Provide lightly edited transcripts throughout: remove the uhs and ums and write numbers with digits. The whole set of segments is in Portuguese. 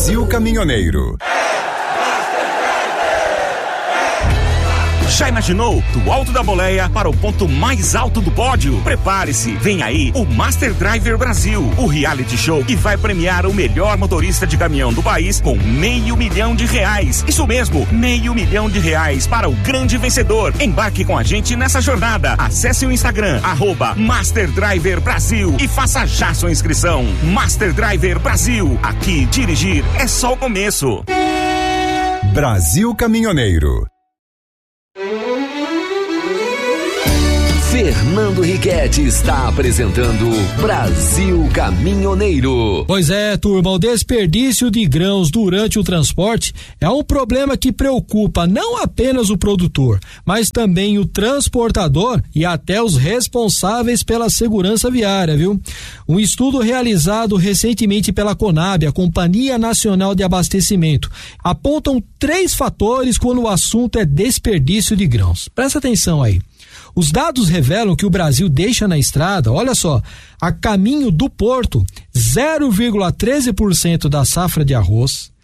Brasil Caminhoneiro. Já imaginou? Do alto da boleia para o ponto mais alto do pódio? Prepare-se, vem aí o Master Driver Brasil, o reality show que vai premiar o melhor motorista de caminhão do país com R$500 mil. Isso mesmo, R$500 mil para o grande vencedor. Embarque com a gente nessa jornada. Acesse o Instagram, @Master Driver Brasil e faça já sua inscrição. Master Driver Brasil, aqui dirigir é só o começo. Brasil Caminhoneiro. Fernando Riquetti está apresentando Brasil Caminhoneiro. Pois é, turma, o desperdício de grãos durante o transporte é um problema que preocupa não apenas o produtor, mas também o transportador e até os responsáveis pela segurança viária, viu? Um estudo realizado recentemente pela Conab, a Companhia Nacional de Abastecimento, apontam 3 fatores quando o assunto é desperdício de grãos. Presta atenção aí. Os dados revelam que o Brasil deixa na estrada, olha só, a caminho do porto, 0,13% da safra de arroz,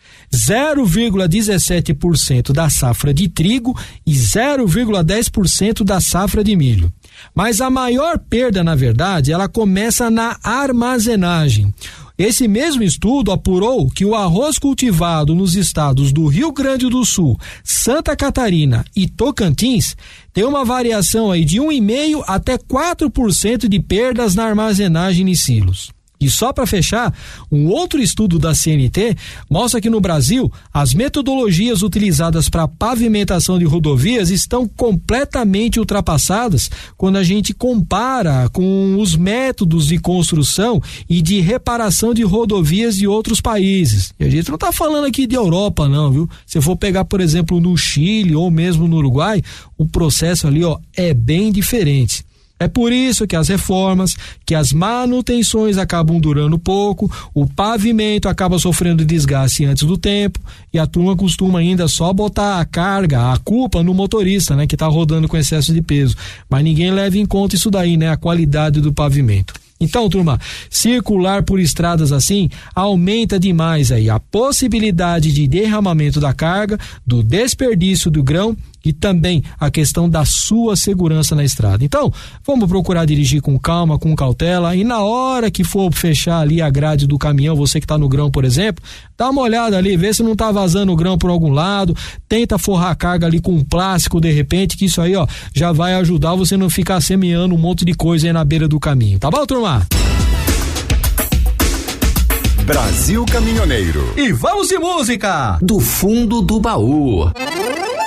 0,17% da safra de trigo e 0,10% da safra de milho. Mas a maior perda, na verdade, ela começa na armazenagem. Esse mesmo estudo apurou que o arroz cultivado nos estados do Rio Grande do Sul, Santa Catarina e Tocantins tem uma variação aí de 1,5% até 4% de perdas na armazenagem em silos. E só para fechar, um outro estudo da CNT mostra que no Brasil as metodologias utilizadas para pavimentação de rodovias estão completamente ultrapassadas quando a gente compara com os métodos de construção e de reparação de rodovias de outros países. E a gente não está falando aqui de Europa não, viu? Se for pegar, por exemplo, no Chile ou mesmo no Uruguai, o processo ali, é bem diferente. É por isso que as reformas, que as manutenções acabam durando pouco, o pavimento acaba sofrendo desgaste antes do tempo e a turma costuma ainda só botar a carga, a culpa no motorista, né, que tá rodando com excesso de peso. Mas ninguém leva em conta isso daí, né, a qualidade do pavimento. Então, turma, circular por estradas assim aumenta demais aí a possibilidade de derramamento da carga, do desperdício do grão e também a questão da sua segurança na estrada. Então, vamos procurar dirigir com calma, com cautela e na hora que for fechar ali a grade do caminhão, você que está no grão, por exemplo, dá uma olhada ali, vê se não está vazando o grão por algum lado, tenta forrar a carga ali com plástico de repente, que isso aí, já vai ajudar você não ficar semeando um monte de coisa aí na beira do caminho. Tá bom, turma? Brasil Caminhoneiro. E vamos de música! Do fundo do baú.